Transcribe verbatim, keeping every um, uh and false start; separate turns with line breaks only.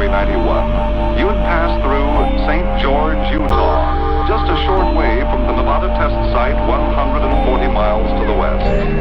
Highway ninety-one, you would pass through Saint George, Utah.